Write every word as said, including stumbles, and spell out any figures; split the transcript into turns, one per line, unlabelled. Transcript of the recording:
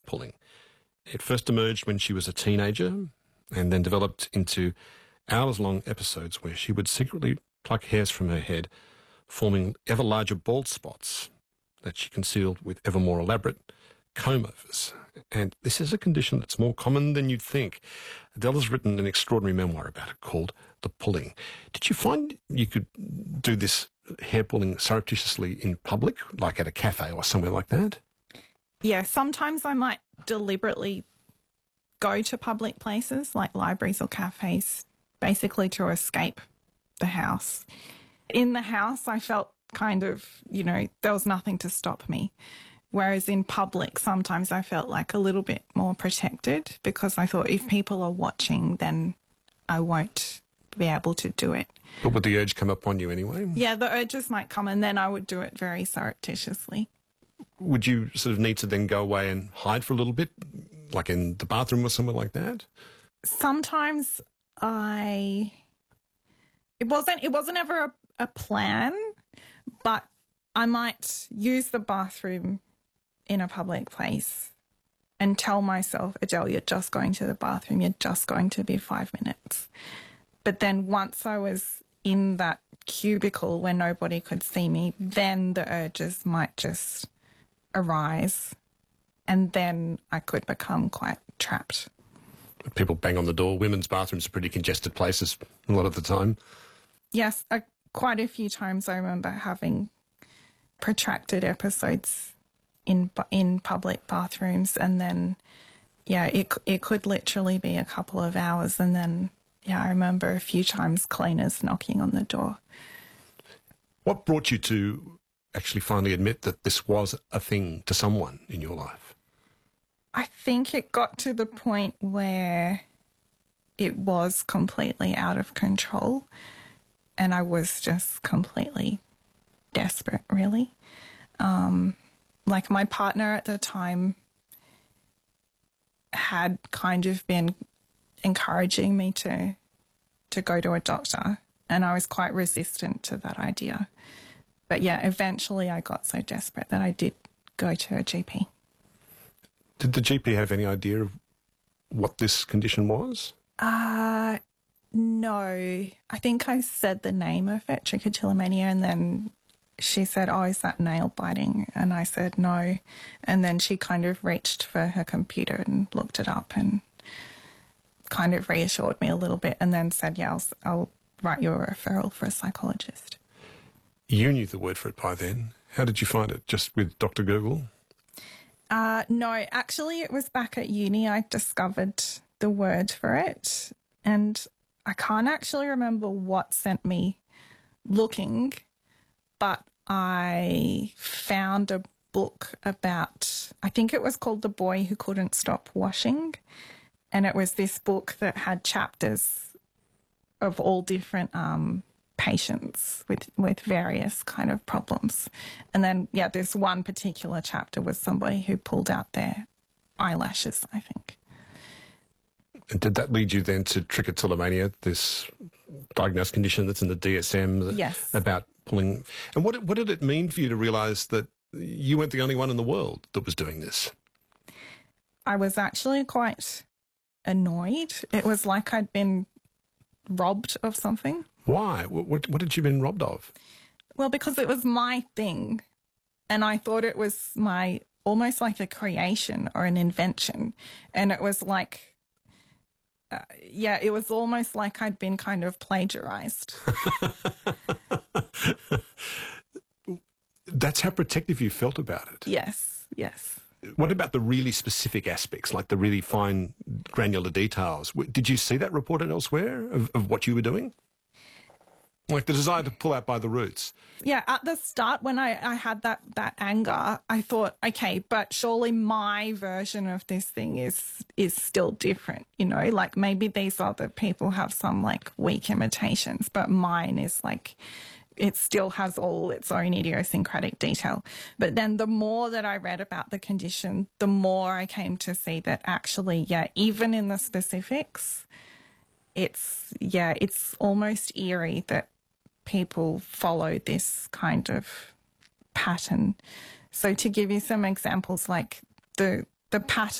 pulling. It first emerged when she was a teenager and then developed into hours-long episodes where she would secretly pluck hairs from her head, forming ever larger bald spots that she concealed with ever more elaborate comb-overs. And this is a condition that's more common than you'd think. Adele has written an extraordinary memoir about it called The Pulling. Did you find you could do this hair pulling surreptitiously in public, like at a cafe or somewhere like that?
Yeah, sometimes I might deliberately go to public places like libraries or cafes, basically to escape the house. In the house, I felt kind of, you know, there was nothing to stop me. Whereas in public, sometimes I felt like a little bit more protected because I thought if people are watching, then I won't be able to do it.
But would the urge come upon you anyway?
Yeah, the urges might come and then I would do it very surreptitiously.
Would you sort of need to then go away and hide for a little bit, like in the bathroom or somewhere like that?
Sometimes I... It wasn't, it wasn't ever a, a plan, but I might use the bathroom in a public place and tell myself, Adele, you're just going to the bathroom, you're just going to be five minutes. But then once I was in that cubicle where nobody could see me, then the urges might just arise and then I could become quite trapped.
People bang on the door. Women's bathrooms are pretty congested places a lot of the time.
Yes, I, quite a few times I remember having protracted episodes in in public bathrooms, and then yeah, it it could literally be a couple of hours, and then yeah, I remember a few times cleaners knocking on the door.
What brought you to actually finally admit that this was a thing to someone in your life?
I think it got to the point where it was completely out of control, and I was just completely desperate, really. Um, like my partner at the time had kind of been encouraging me to to go to a doctor, and I was quite resistant to that idea. But yeah, eventually I got so desperate that I did go to a G P.
Did the G P have any idea of what this condition was?
Uh, no. I think I said the name of it, trichotillomania, and then she said, oh, is that nail biting? And I said, no. And then she kind of reached for her computer and looked it up and kind of reassured me a little bit and then said, yeah, I'll, I'll write you a referral for a psychologist.
You knew the word for it by then. How did you find it? Just with Doctor Google?
Uh, no, actually it was back at uni I discovered the word for it, and I can't actually remember what sent me looking, but I found a book about, I think it was called The Boy Who Couldn't Stop Washing, and it was this book that had chapters of all different um, patients with, with various kind of problems. And then, yeah, this one particular chapter was somebody who pulled out their eyelashes, I think.
And did that lead you then to trichotillomania, this diagnosed condition that's in the D S M?
Yes.
About pulling. And what, what did it mean for you to realise that you weren't the only one in the world that was doing this?
I was actually quite annoyed. It was like I'd been robbed of something.
Why? What, what, what had you been robbed of?
Well, because it was my thing, and I thought it was my, almost like a creation or an invention. And it was like, uh, yeah, it was almost like I'd been kind of plagiarized.
That's how protective you felt about it?
Yes, yes.
What about the really specific aspects, like the really fine granular details? Did you see that reported elsewhere of, of what you were doing? Like the desire to pull out by the roots.
Yeah, at the start when I, I had that, that anger, I thought, okay, but surely my version of this thing is is still different, you know? Like maybe these other people have some like weak imitations, but mine is like, it still has all its own idiosyncratic detail. But then the more that I read about the condition, the more I came to see that actually, yeah, even in the specifics, it's, yeah, it's almost eerie that people follow this kind of pattern. So to give you some examples, like the the pattern